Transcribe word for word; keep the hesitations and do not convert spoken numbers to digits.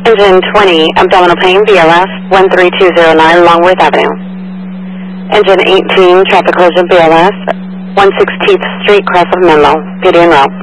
Engine twenty, abdominal pain, B L S, one three two zero nine, Longworth Avenue. Engine eighteen, traffic collision, B L S, one sixteenth Street, cross of Menlo, P D en route.